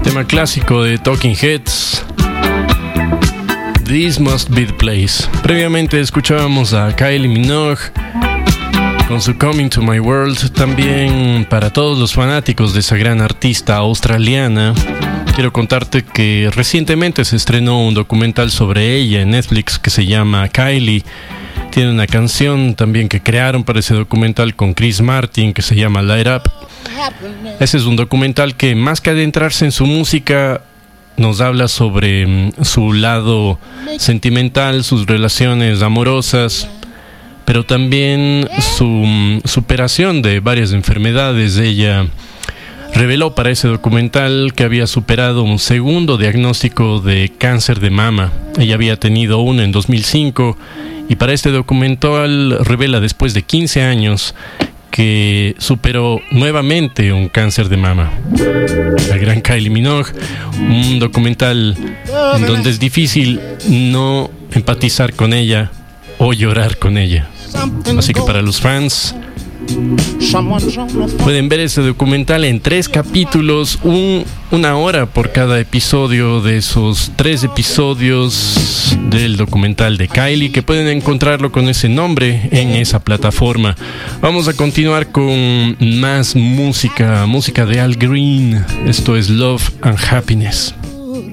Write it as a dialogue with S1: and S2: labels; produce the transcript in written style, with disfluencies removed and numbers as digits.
S1: tema clásico de Talking Heads, This Must Be the Place. Previamente escuchábamos a Kylie Minogue con su Coming to My World. También para todos los fanáticos de esa gran artista australiana, quiero contarte que recientemente se estrenó un documental sobre ella en Netflix que se llama Kylie. Tiene una canción también que crearon para ese documental con Chris Martin que se llama Light Up. Ese es un documental que, más que adentrarse en su música, nos habla sobre su lado sentimental, sus relaciones amorosas, pero también su superación de varias enfermedades. Ella reveló para ese documental que había superado un segundo diagnóstico de cáncer de mama. Ella había tenido uno en 2005 y para este documental revela después de 15 años que superó nuevamente un cáncer de mama. La gran Kylie Minogue, un documental en donde es difícil no empatizar con ella o llorar con ella. Así que para los fans, pueden ver ese documental en 3 capítulos, 1 hora por cada episodio de esos 3 episodios del documental de Kylie, que pueden encontrarlo con ese nombre en esa plataforma. Vamos a continuar con más música de Al Green. Esto es Love and Happiness.